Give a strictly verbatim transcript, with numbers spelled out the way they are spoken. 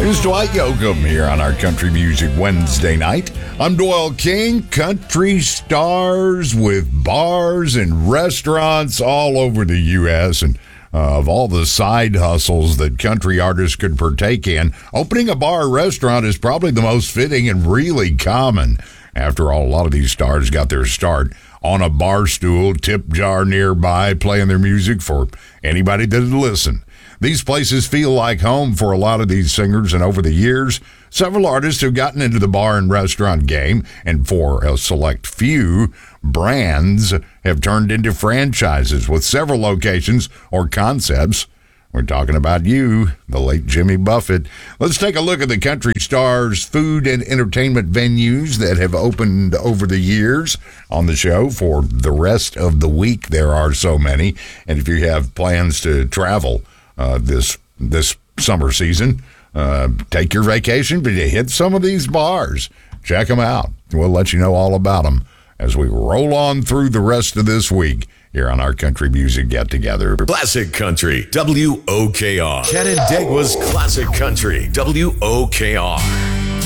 There's Dwight Yoakam here on our Country Music Wednesday night. I'm Doyle King. Country stars with bars and restaurants all over the U S and uh, of all the side hustles that country artists could partake in, opening a bar or restaurant is probably the most fitting and really common. After all, a lot of these stars got their start on a bar stool, tip jar nearby, playing their music for anybody that'd listen. These places feel like home for a lot of these singers, and over the years, several artists have gotten into the bar and restaurant game, and for a select few, brands have turned into franchises with several locations or concepts. We're talking about you, the late Jimmy Buffett. Let's take a look at the country stars' food and entertainment venues that have opened over the years on the show for the rest of the week. There are so many, and if you have plans to travel Uh, this this summer season, uh, take your vacation, but you hit some of these bars. Check them out. We'll let you know all about them as we roll on through the rest of this week here on our Country Music Get Together. Classic Country, W O K R. Canandaigua's Classic Country, W O K R.